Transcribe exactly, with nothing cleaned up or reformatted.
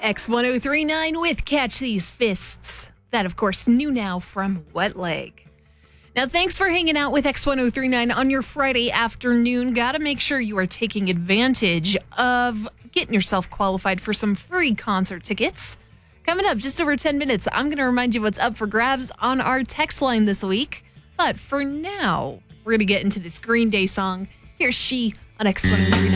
X ten thirty-nine with Catch These Fists. That, of course, new now from Wet Leg. Now, thanks for hanging out with X ten thirty-nine on your Friday afternoon. Got to make sure you are taking advantage of getting yourself qualified for some free concert tickets. Coming up, just over ten minutes, I'm going to remind you what's up for grabs on our text line this week. But for now, we're going to get into this Green Day song. Here's She on X ten thirty-nine.